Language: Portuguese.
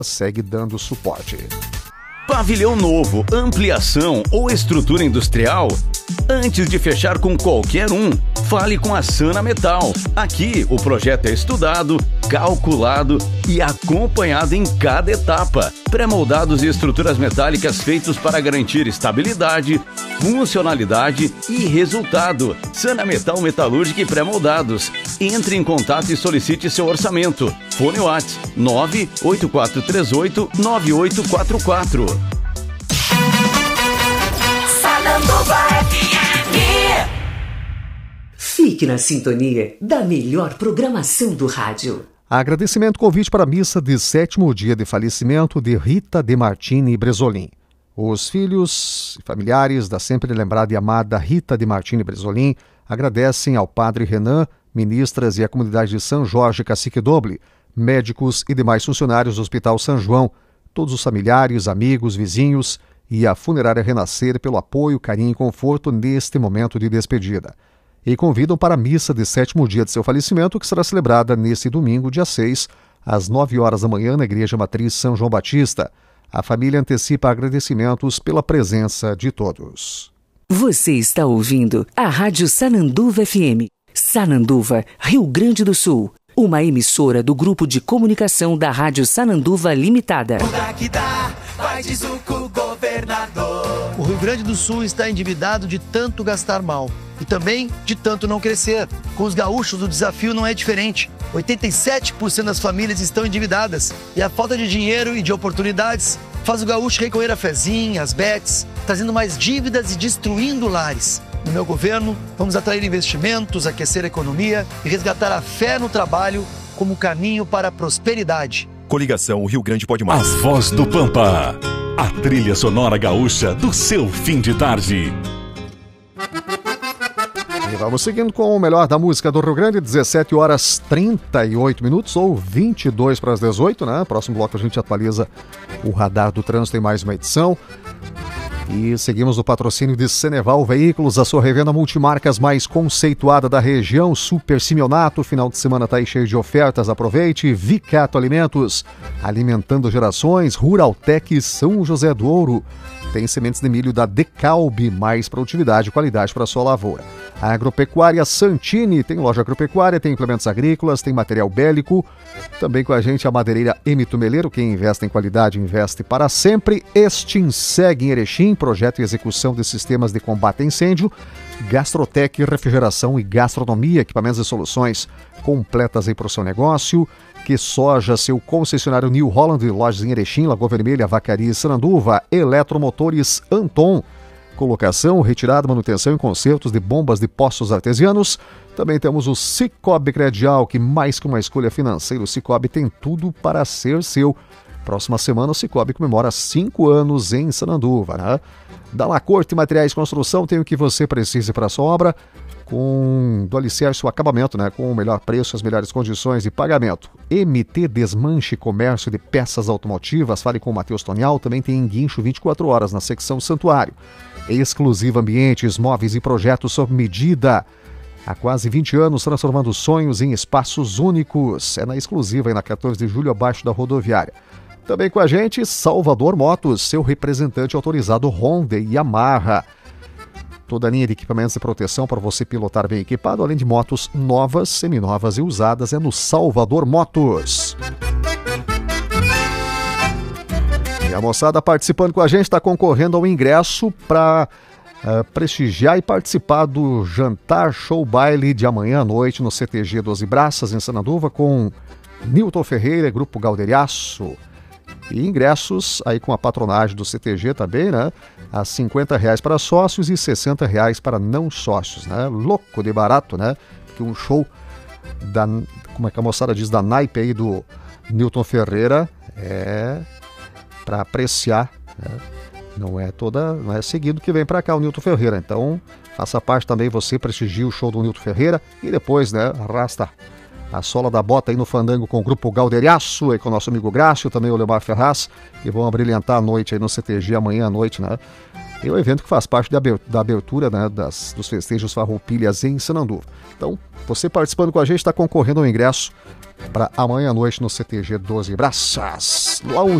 segue dando suporte. Pavilhão novo, ampliação ou estrutura industrial? Antes de fechar com qualquer um, fale com a Sana Metal. Aqui o projeto é estudado, calculado e acompanhado em cada etapa. Pré-moldados e estruturas metálicas feitos para garantir estabilidade, funcionalidade e resultado. Sana Metal Metalúrgica e Pré-moldados. Entre em contato e solicite seu orçamento. Fone WhatsApp 98438-9844. Fique na sintonia da melhor programação do rádio. Agradecimento convite para a missa de 7º dia de falecimento de Rita De Martini Bresolim. Os filhos e familiares da sempre lembrada e amada Rita De Martini Bresolim agradecem ao padre Renan, ministras e à comunidade de São Jorge Cacique Doble, médicos e demais funcionários do Hospital São João, todos os familiares, amigos, vizinhos e a Funerária Renascer pelo apoio, carinho e conforto neste momento de despedida. E convidam para a missa de 7º dia de seu falecimento, que será celebrada neste domingo, dia 6, às 9 horas da manhã, na Igreja Matriz São João Batista. A família antecipa agradecimentos pela presença de todos. Você está ouvindo a Rádio Sananduva FM. Sananduva, Rio Grande do Sul. Uma emissora do Grupo de Comunicação da Rádio Sananduva Limitada. O Rio Grande do Sul está endividado de tanto gastar mal e também de tanto não crescer. Com os gaúchos, o desafio não é diferente. 87% das famílias estão endividadas e a falta de dinheiro e de oportunidades faz o gaúcho recorrer a fezinhas, às bets, trazendo mais dívidas e destruindo lares. No meu governo, vamos atrair investimentos, aquecer a economia e resgatar a fé no trabalho como caminho para a prosperidade. Coligação Rio Grande Pode Mais. A Voz do Pampa, a trilha sonora gaúcha do seu fim de tarde. E vamos seguindo com o melhor da música do Rio Grande, 17 horas 38 minutos ou 22 para as 18, né? Próximo bloco a gente atualiza o radar do trânsito em mais uma edição. E seguimos o patrocínio de Ceneval Veículos, a sua revenda multimarcas mais conceituada da região. Super Simeonato, final de semana está aí cheio de ofertas, aproveite. Vicato Alimentos, alimentando gerações. Ruraltec São José do Ouro, tem sementes de milho da Decalbe, mais produtividade e qualidade para a sua lavoura. A Agropecuária Santini, tem loja agropecuária, tem implementos agrícolas, tem material bélico. Também com a gente a madeireira M. Tumeleiro, quem investe em qualidade, investe para sempre. Extinseg em Erechim, projeto e execução de sistemas de combate a incêndio. Gastrotec, refrigeração e gastronomia, equipamentos e soluções completas aí para o seu negócio. Que Soja, seu concessionário New Holland, lojas em Erechim, Lagoa Vermelha, Vacaria e Sananduva. Eletromotores Anton, colocação, retirada, manutenção e consertos de bombas de poços artesianos. Também temos o Cicobi Credial, que mais que uma escolha financeira, o Cicobi tem tudo para ser seu. Próxima semana o Cicobi comemora 5 anos em Sananduva, né? Dalacorte Materiais de Construção, tem o que você precisa para a sua obra, com do alicerce o acabamento, né? Com o melhor preço, as melhores condições de pagamento. MT Desmanche Comércio de Peças Automotivas, fale com o Matheus Tonial, também tem guincho 24 horas na secção Santuário. Exclusiva Ambientes, móveis e projetos sob medida. Há quase 20 anos, transformando sonhos em espaços únicos. É na Exclusiva, aí na 14 de julho, abaixo da rodoviária. Também com a gente, Salvador Motos, seu representante autorizado Honda e Yamaha. Toda a linha de equipamentos de proteção para você pilotar bem equipado, além de motos novas, seminovas e usadas, é no Salvador Motos. E a moçada participando com a gente está concorrendo ao ingresso para prestigiar e participar do jantar show baile de amanhã à noite no CTG 12 Braças, em Sananduva, com Nilton Ferreira, Grupo Galderiaço. E ingressos aí com a patronagem do CTG também, né? A R$50 para sócios e R$60 para não sócios, né? Louco de barato, né? Porque um show da, como é que a moçada diz, da naipe aí do Nilton Ferreira é para apreciar, né? Não é seguido que vem para cá o Nilton Ferreira. Então, faça parte também, você prestigie o show do Nilton Ferreira e depois, né, arrasta a sola da bota aí no fandango com o Grupo Galderiaço, aí com o nosso amigo Grácio, também o Leomar Ferraz, e vão abrilhantar a noite aí no CTG amanhã à noite, né? É um evento que faz parte da abertura, né, dos festejos Farroupilhas em Sananduva. Então, você participando com a gente está concorrendo ao ingresso para amanhã à noite no CTG 12 Braças.